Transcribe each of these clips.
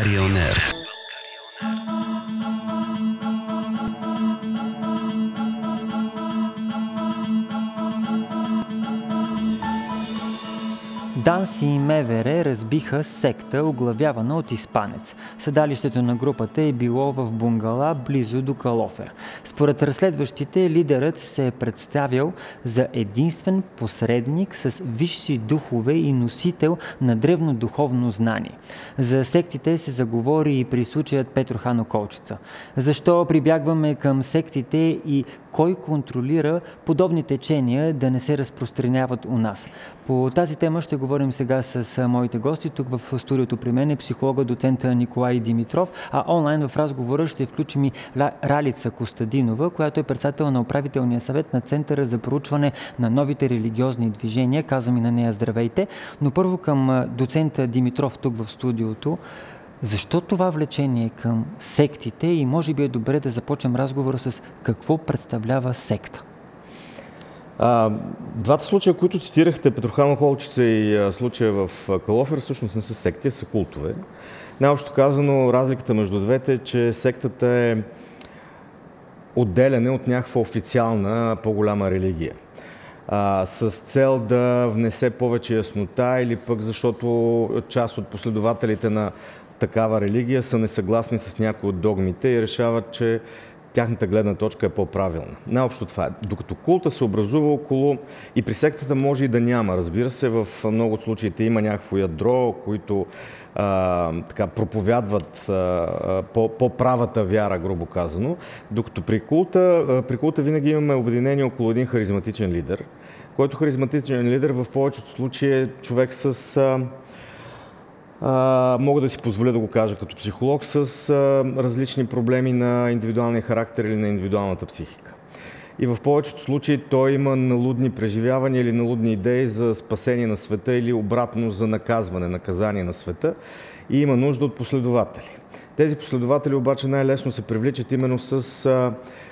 Българионер. ДАНС и МВР разбиха секта, оглавявана от испанец. Седалището на групата е било в бунгала близо до Калофер. Според разследващите, лидерът се е представял за единствен посредник с висши духове и носител на древно духовно знание. За сектите се заговори и при случаят Петро Хан Околчица. Защо прибягваме към сектите и кой контролира подобни течения да не се разпространяват у нас? По тази тема ще говорим сега с моите гости. Тук в студиото при мен е психолога доцента Николай Димитров, а онлайн в разговора ще включим и Ралица Костадинова, която е председател на управителния съвет на Центъра за проучване на новите религиозни движения. Казвам и на нея здравейте. Но първо към доцента Димитров тук в студиото. Защо това влечение към сектите и може би е добре да започнем разговора с какво представлява секта? Двата случая, които цитирахте, Петрохан Околчица и случая в Калофер, всъщност не са секти, са култове. Най-общо казано, разликата между двете е, че сектата е отделяне от някаква официална по-голяма религия. С цел да внесе повече яснота или пък защото част от последователите на такава религия са несъгласни с някои от догмите и решават, че тяхната гледна точка е по-правилна. Най-общо това е. Докато култа се образува около... И при сектата може и да няма. Разбира се, в много от случаите има някакво ядро, които проповядват по-правата вяра, грубо казано. Докато при култа винаги имаме обединение около един харизматичен лидер, който харизматичен лидер в повечето случаи е човек с... мога да си позволя да го кажа като психолог, с различни проблеми на индивидуалния характер или на индивидуалната психика. И в повечето случаи той има налудни преживявания или налудни идеи за спасение на света или обратно за наказание на света и има нужда от последователи. Тези последователи обаче най-лесно се привличат именно с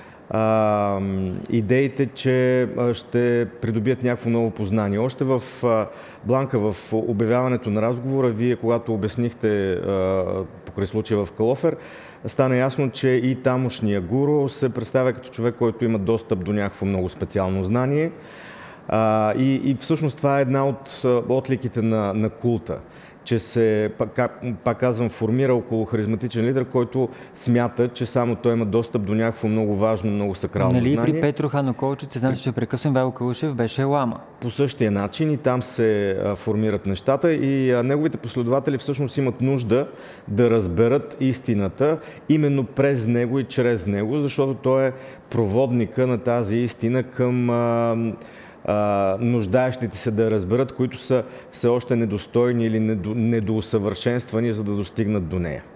идеите, че ще придобият някакво ново познание. Още в Бланка, в обявяването на разговора, вие, когато обяснихте покрай случая в Калофер, стана ясно, че и тамошния гуру се представя като човек, който има достъп до някакво много специално знание. И всъщност това е една от отликите на култа, че се, пак казвам, формира около харизматичен лидер, който смята, че само той има достъп до някакво много важно, много сакрално знание. При Петро Хан Околчица, значи, че прекъсвам, Ивайло Калушев беше лама. По същия начин и там се формират нещата и неговите последователи всъщност имат нужда да разберат истината именно през него и чрез него, защото той е проводника на тази истина към нуждаещите се да я разберат, които са все още недостойни или недоусъвършенствани, за да достигнат до нея.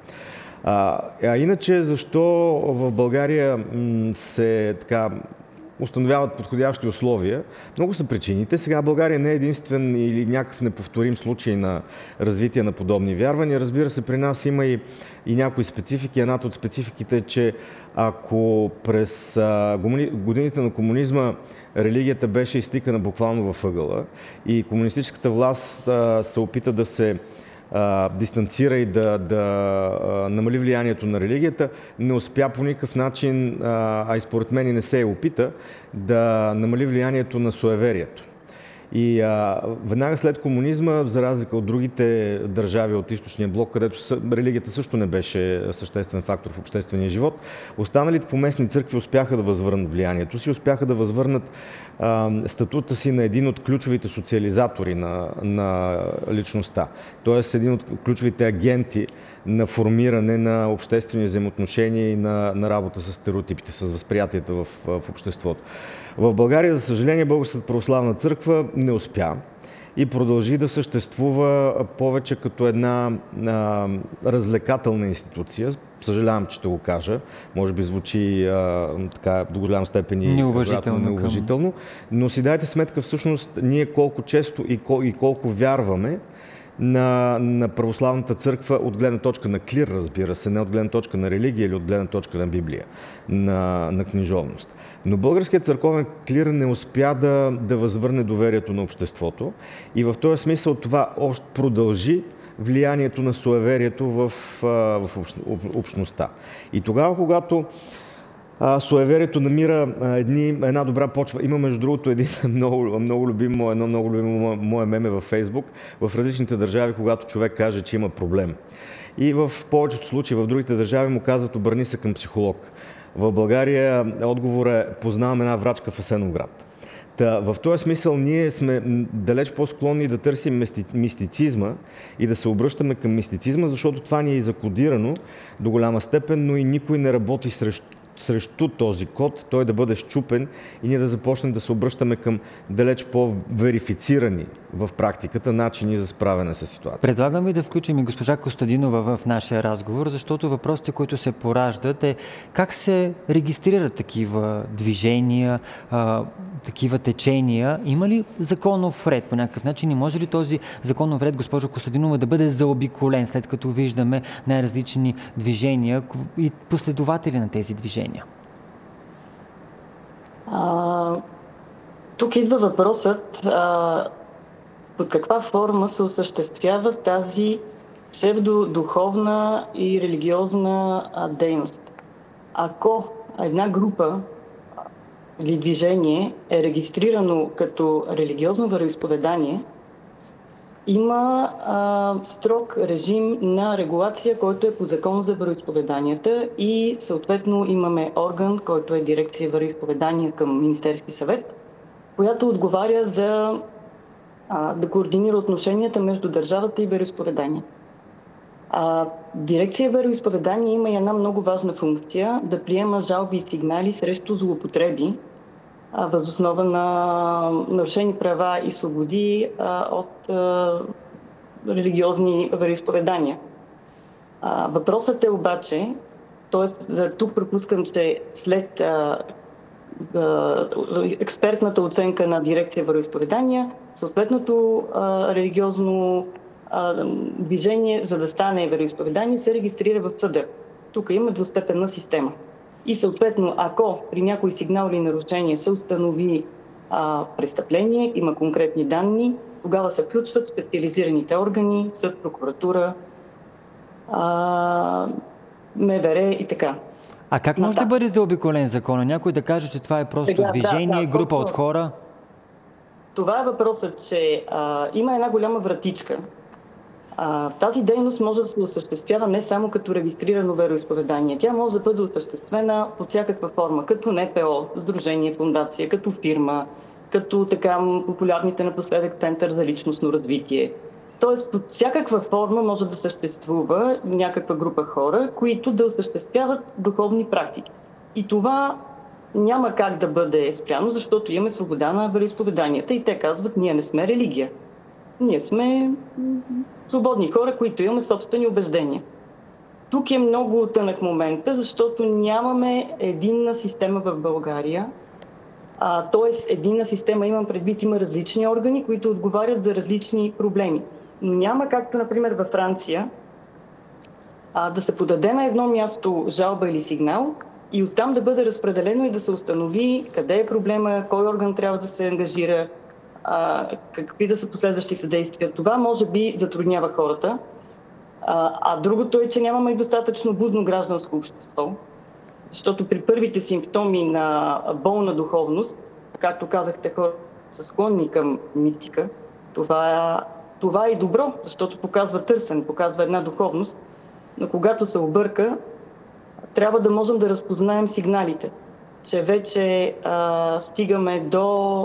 Иначе, защо в България се установяват подходящи условия? Много са причините. Сега България не е единствен или някакъв неповторим случай на развитие на подобни вярвания. Разбира се, при нас има и някои специфики. Едната от спецификите е, че ако през годините на комунизма религията беше изтикана буквално във ъгъла и комунистическата власт се опита да се дистанцира и да намали влиянието на религията, не успя по никакъв начин, и според мен и не се опита, да намали влиянието на суеверието. И веднага след комунизма, за разлика от другите държави от източния блок, където религията също не беше съществен фактор в обществения живот, останалите поместни църкви успяха да възвърнат влиянието си, успяха да възвърнат статута си на един от ключовите социализатори на личността. Тоест един от ключовите агенти на формиране на обществени взаимоотношения и на работа с стереотипите, с възприятията в обществото. В България, за съжаление, Българската православна църква не успя и продължи да съществува повече като една развлекателна институция. Съжалявам, че ще го кажа. Може би звучи до голяма степен и неуважително. Но си дайте сметка всъщност ние колко често и колко вярваме на православната църква от гледна точка на клир, разбира се, не от гледна точка на религия или от гледна точка на Библия, на книжовност. Но българският църковен клир не успя да възвърне доверието на обществото и в този смисъл това още продължи влиянието на суеверието в общността. И тогава, когато суеверието намира една добра почва. Има, между другото, едно много любимо мое меме във Фейсбук, в различните държави, когато човек каже, че има проблем. И в повечето случаи в другите държави му казват: обърни се към психолог. В България отговорът е: познавам една врачка в Асеновград. В този смисъл ние сме далеч по-склонни да търсим мистицизма и да се обръщаме към мистицизма, защото това ни е закодирано до голяма степен, но и никой не работи срещу този код, той да бъде счупен и ние да започнем да се обръщаме към далеч по-верифицирани в практиката начини за справяне с ситуацията. Предлагам ви да включим и госпожа Костадинова в нашия разговор, защото въпросите, които се пораждат, е как се регистрират такива движения, такива течения. Има ли законов ред по някакъв начин и може ли този законов ред, госпожо Костадинова, да бъде заобиколен, след като виждаме най-различни движения и последователи на тези движения? Тук идва въпросът под каква форма се осъществява тази псевдодуховна и религиозна дейност. Ако една група или движение е регистрирано като религиозно вероизповедание, има строг режим на регулация, който е по закон за вероизповеданията и съответно имаме орган, който е дирекция вероизповедания към Министерски съвет, която отговаря за да координира отношенията между държавата и вероизповедания. Дирекция вероизповедания има и една много важна функция да приема жалби и сигнали срещу злоупотреби въз основа на нарушени права и свободи от религиозни вероизповедания. Въпросът е обаче, т.е. тук пропускам, че след експертната оценка на дирекция вероизповедания, съответното религиозно движение, за да стане вероизповедание, се регистрира в съда. Тук има двустепенна система. И съответно, ако при някой сигнал или нарушение се установи престъпление, има конкретни данни, тогава се включват специализираните органи, съд, прокуратура, МВР и така. А как може да бъде заобиколен закона? Някой да каже, че това е просто движение, група от хора? Това е въпросът, че има една голяма вратичка. Тази дейност може да се осъществява не само като регистрирано вероизповедание. Тя може да бъде осъществена под всякаква форма, като НПО, сдружение, фондация, като фирма, като така популярните напоследък Център за личностно развитие. Тоест, под всякаква форма може да съществува някаква група хора, които да осъществяват духовни практики. И това няма как да бъде спряно, защото имаме свобода на вероизповеданията и те казват: ние не сме религия. Ние сме свободни хора, които имаме собствени убеждения. Тук е много тънък момента, защото нямаме единна система в България. Тоест, единна система, имам предвид, има различни органи, които отговарят за различни проблеми. Но няма, както например във Франция, да се подаде на едно място жалба или сигнал и оттам да бъде разпределено и да се установи къде е проблема, кой орган трябва да се ангажира, какви да са последващите действия. Това може би затруднява хората. Другото е, че нямаме и достатъчно будно гражданско общество, защото при първите симптоми на болна духовност, както казахте, хора са склонни към мистика. Това е и добро, защото показва търсене, показва една духовност, но когато се обърка, трябва да можем да разпознаем сигналите, че вече стигаме до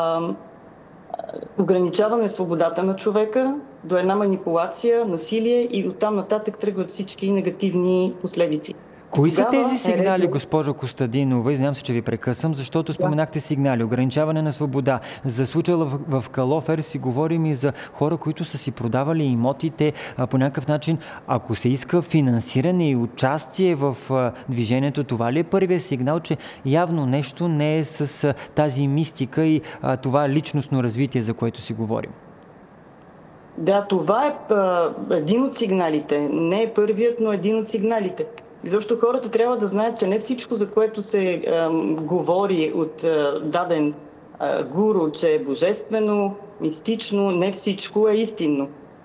ограничаване свободата на човека, до една манипулация, насилие и оттам нататък тръгват всички негативни последици. Кои са тези сигнали, госпожо Костадинова? Знам се, че ви прекъсвам, защото споменахте сигнали, ограничаване на свобода. За случая в Калофер си говорим и за хора, които са си продавали имотите по някакъв начин. Ако се иска финансиране и участие в движението, това ли е първият сигнал, че явно нещо не е с тази мистика и това личностно развитие, за което си говорим? Да, това е един от сигналите. Не е първият, но един от сигналите. Защото хората трябва да знаят, че не всичко, за което се говори от даден гуру, че е божествено, мистично, не всичко е истинно.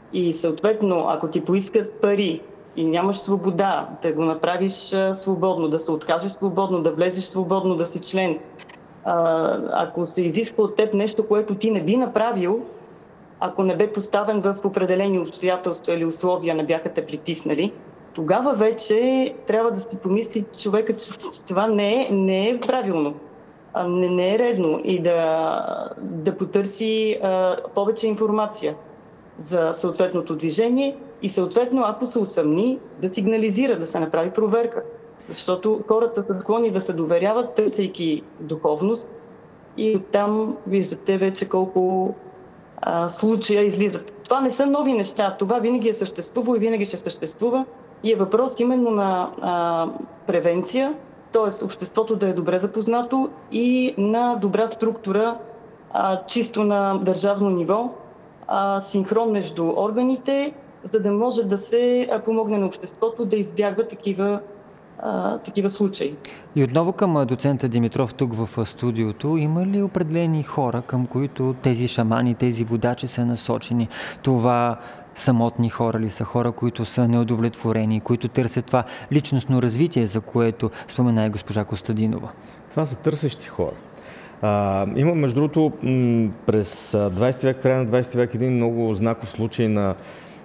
И съответно, ако ти поискат пари и нямаш свобода да го направиш свободно, да се откажеш свободно, да влезеш свободно, да си член, ако се изисква от теб нещо, което ти не би направил, ако не бе поставен в определени обстоятелства или условия, не бяха те притиснали, тогава вече трябва да си помисли човека, че това не е правилно, не е редно и да потърси повече информация за съответното движение и съответно, ако се усъмни, да сигнализира, да се направи проверка. Защото хората са склонни да се доверяват, търсейки духовност и оттам виждате вече колко случая излизат. Това не са нови неща, това винаги е съществувало и винаги ще съществува и е въпрос именно на превенция, т.е. обществото да е добре запознато и на добра структура, чисто на държавно ниво, синхрон между органите, за да може да се помогне на обществото да избягва такива случаи. И отново към доцента Димитров тук в студиото. Има ли определени хора, към които тези шамани, тези водачи са насочени? Това самотни хора ли са? Хора, които са неудовлетворени, които търсят това личностно развитие, за което спомена и госпожа Костадинова? Това са търсещи хора. Има, между другото, през 20 век, края на 20 век, един много знаков случай на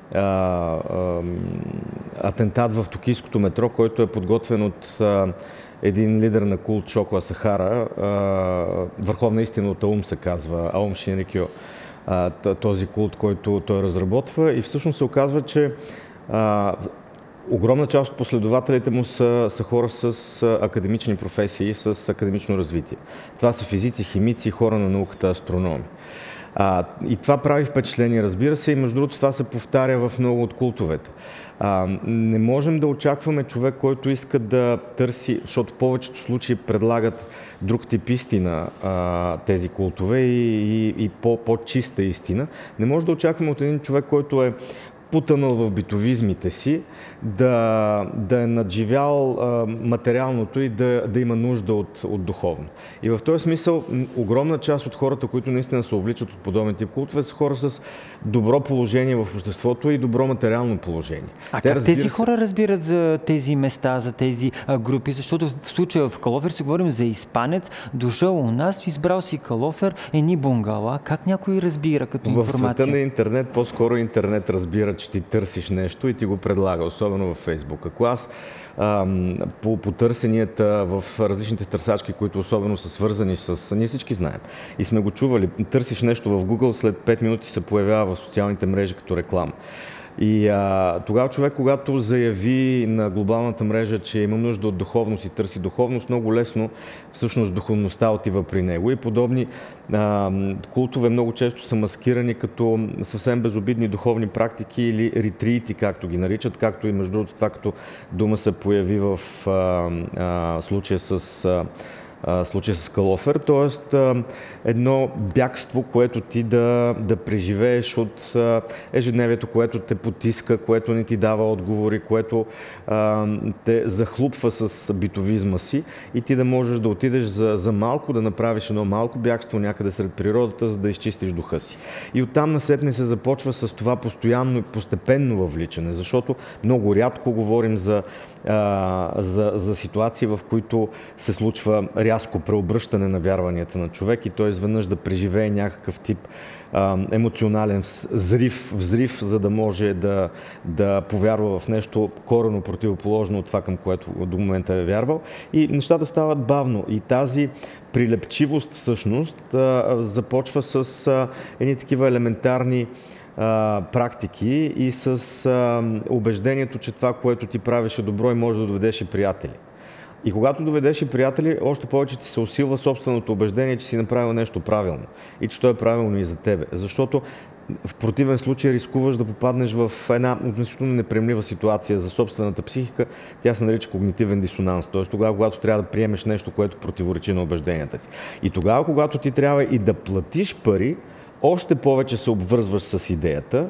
атентат в токийското метро, който е подготвен от един лидер на култ Шоко Асахара. Върховна истина от Аум се казва, Аум Шинрикьо, този култ, който той разработва. И всъщност се оказва, че огромна част от последователите му са хора с академични професии, с академично развитие. Това са физици, химици, хора на науката, астрономи. И това прави впечатление, разбира се, и между другото това се повтаря в много от култовете. Не можем да очакваме човек, който иска да търси, защото в повечето случаи предлагат друг тип истина тези култове и по-чиста истина. Не може да очакваме от един човек, който е потънал в битовизмите си, да е надживял материалното и да има нужда от духовно. И в този смисъл огромна част от хората, които наистина се увличат от подобен тип култове, са хора с добро положение в обществото и добро материално положение. Как тези хора разбират за тези места, за тези групи? Защото в случая в Калофер си говорим за испанец, дошъл у нас, избрал си Калофер, едни бунгала. Как някой разбира като информация? В света на интернет, по-скоро интернет разбира, че ти търсиш нещо и ти го предлага, особено във Фейсбук. Ако аз по търсенията в различните търсачки, които особено са свързани с... Ние всички знаем и сме го чували. Търсиш нещо в Google, след 5 минути се появява в социалните мрежи като реклама. И тогава човек, когато заяви на глобалната мрежа, че има нужда от духовност и търси духовност, много лесно всъщност духовността отива при него. И подобни култове много често са маскирани като съвсем безобидни духовни практики или ретрити, както ги наричат, както и между другото това като дума се появи в случая с Калофер, т.е. едно бягство, което ти да преживееш от ежедневието, което те потиска, което не ти дава отговори, което те захлупва с битовизма си и ти да можеш да отидеш за малко, да направиш едно малко бягство някъде сред природата, за да изчистиш духа си. И оттам насетне се започва с това постоянно и постепенно въвличане, защото много рядко говорим за ситуации, в които се случва рязко преобръщане на вярванията на човек и той изведнъж да преживее някакъв тип емоционален взрив, за да може да повярва в нещо коренно противоположно от това, към което до момента е вярвал. И нещата стават бавно. И тази прилепчивост всъщност започва с едни такива елементарни практики и с убеждението, че това, което ти правиш е добро и може да доведеш и приятели. И когато доведеш и приятели, още повече ти се усилва собственото убеждение, че си направил нещо правилно и че то е правилно и за тебе. Защото в противен случай рискуваш да попаднеш в една относително неприемлива ситуация за собствената психика. Тя се нарича когнитивен дисонанс. Т.е. тогава, когато трябва да приемеш нещо, което противоречи на убежденията ти. И тогава, когато ти трябва и да платиш пари, още повече се обвързваш с идеята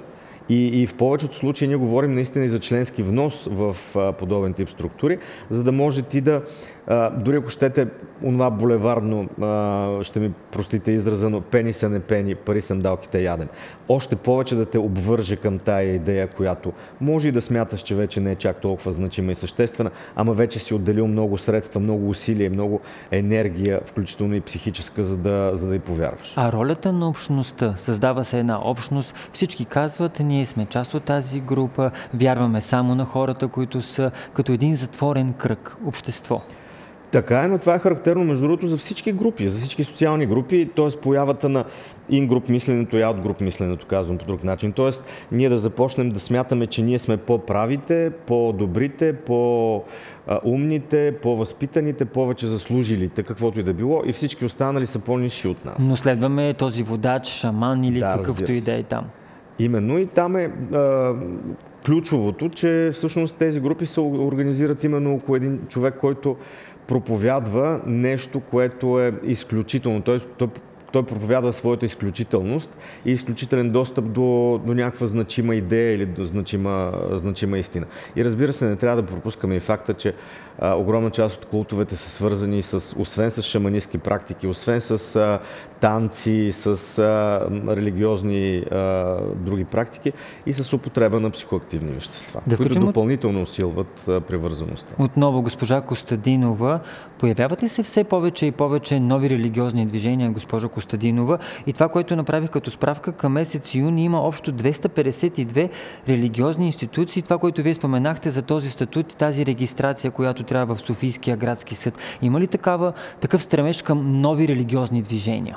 И в повечето случаи ние говорим наистина и за членски внос в подобен тип структури, за да може ти да, дори ако щете, онова булеварно, ще ми простите израза, но пени са не пени, пари сандалките ядем. Още повече да те обвърже към тая идея, която може и да смяташ, че вече не е чак толкова значима и съществена, ама вече си отделил много средства, много усилия, много енергия, включително и психическа, за да й повярваш. А ролята на общността, създава се една общност, всички казват, ние сме част от тази група, вярваме само на хората, които са като един затворен кръг, общество. Така е, но това е характерно между другото за всички групи, за всички социални групи, т.е. появата на ин-груп мисленето и аут-груп мисленето, казвам по друг начин. Т.е. ние да започнем да смятаме, че ние сме по-правите, по-добрите, по-умните, по-възпитаните, повече заслужилите, каквото и да било, и всички останали са по-нисши от нас. Но следваме този водач, шаман или какъвто и да е там. Именно, и там е ключовото, че всъщност тези групи се организират именно около един човек, който проповядва нещо, което е изключително. Той проповядва своята изключителност и изключителен достъп до някаква значима идея или до значима истина. И разбира се, не трябва да пропускаме и факта, че огромна част от култовете са свързани освен с шаманистки практики, освен с танци, с религиозни други практики и с употреба на психоактивни вещества, които допълнително усилват привързаността. Отново, госпожа Костадинова, появяват ли се все повече и повече нови религиозни движения, госпожа Костадинова? И това, което направих като справка, към месец юни има общо 252 религиозни институции. Това, което вие споменахте за този статут и тази регистрация, която трябва в Софийския градски съд. Има ли такъв стремеж към нови религиозни движения?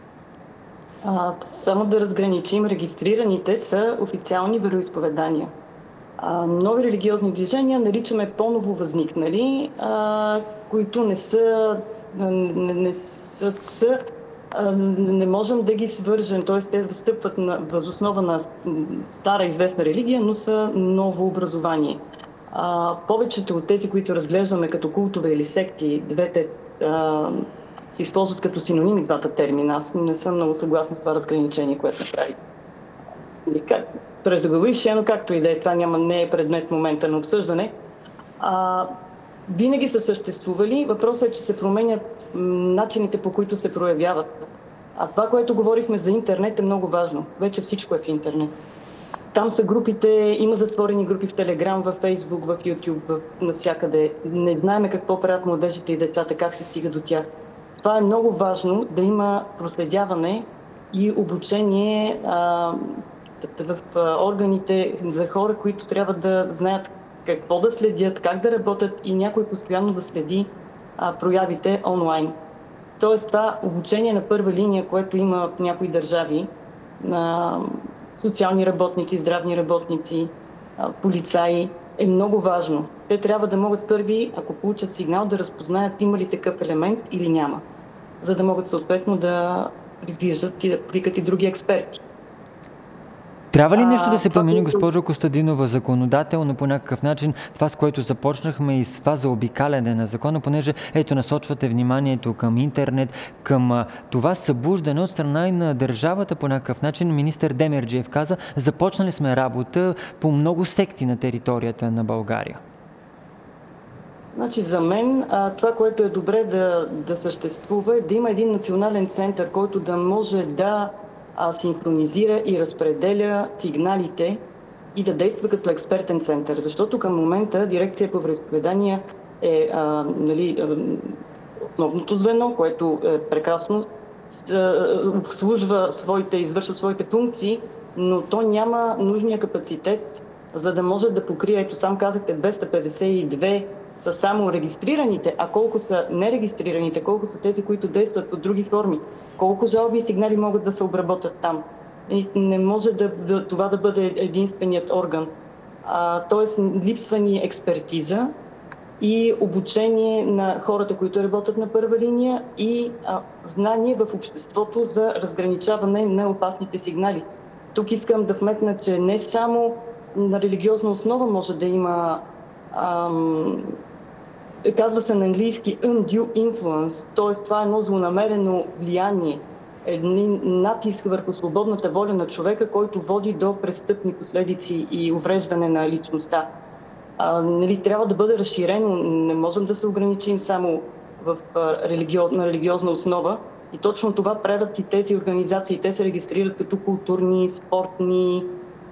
Само да разграничим, регистрираните са официални вероизповедания. Нови религиозни движения наричаме по-ново възникнали, които не можем да ги свържем, т.е. те стъпват въз основа на стара известна религия, но са ново образование. Повечето от тези, които разглеждаме като култове или секти, двете се използват като синоними двата термина. Аз не съм много съгласна с това разграничение, което направи. Преждеговорившия, но както и да е, това не е предмет в момента на обсъждане. Винаги са съществували. Въпросът е, че се променят начините, по които се проявяват. А това, което говорихме за интернет, е много важно. Вече всичко е в интернет. Там са групите, има затворени групи в Телеграм, в Фейсбук, в Ютуб, навсякъде. Не знаем какво правят младежите и децата, как се стига до тях. Това е много важно, да има проследяване и обучение в органите за хора, които трябва да знаят какво да следят, как да работят и някой постоянно да следи проявите онлайн. Тоест това обучение на първа линия, което има в някои държави, на социални работници, здравни работници, полицаи, е много важно. Те трябва да могат първи, ако получат сигнал, да разпознаят има ли такъв елемент или няма, за да могат съответно да предвиждат и да привикат и други експерти. Трябва ли нещо да се промени, госпожо Костадинова, законодателно по някакъв начин, това с което започнахме и с това за обикаляне на закона, понеже насочвате вниманието към интернет, към това събуждане от страна и на държавата по някакъв начин. Министър Демерджиев каза, започнали сме работа по много секти на територията на България. Значи за мен това, което е добре да съществува, е да има един национален център, който да може да синхронизира и разпределя сигналите и да действа като експертен център. Защото към момента дирекция по вероизповедания е основното звено, което е прекрасно извършва своите функции, но то няма нужния капацитет, за да може да покрие, сам казахте, 252 са само регистрираните, а колко са нерегистрираните, колко са тези, които действат под други форми, колко жалби и сигнали могат да се обработят там. И не може това да бъде единственият орган. Тоест, липсва ни експертиза и обучение на хората, които работят на първа линия и знание в обществото за разграничаване на опасните сигнали. Тук искам да вметна, че не само на религиозна основа може да има казва се на английски undue influence, т.е. това е едно злонамерено влияние, един натиск върху свободната воля на човека, който води до престъпни последици и увреждане на личността. Трябва да бъде разширено, не можем да се ограничим само на религиозна основа. И точно това правят и тези организации. Те се регистрират като културни, спортни,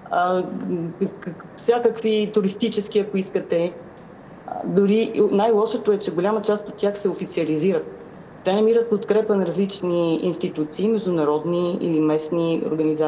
всякакви туристически, ако искате. Дори най-лошото е, че голяма част от тях се официализират. Те намират подкрепа на различни институции, международни или местни организации.